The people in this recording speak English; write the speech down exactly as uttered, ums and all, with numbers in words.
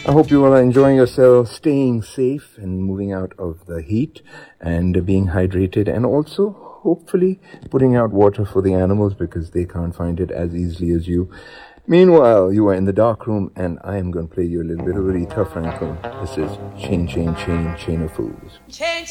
I hope you all are enjoying yourselves, staying safe and moving out of the heat and being hydrated, and also hopefully putting out water for the animals because they can't find it as easily as you. Meanwhile, you are in the dark room and I am going to play you a little bit of Aretha Franklin. This is Chain, Chain, Chain, Chain of Fools. Chain,